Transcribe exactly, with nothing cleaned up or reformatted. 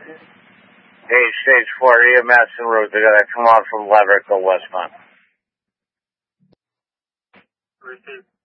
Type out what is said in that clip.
Hey, stage four, E M S en route. They're going to come on from Leverett, go westbound. Received.